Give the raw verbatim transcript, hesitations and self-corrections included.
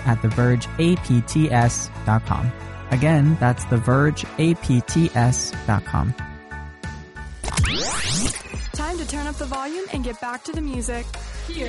at the verge a p t s dot com. Again, that's the verge a p t s dot com. Time to turn up the volume and get back to the music.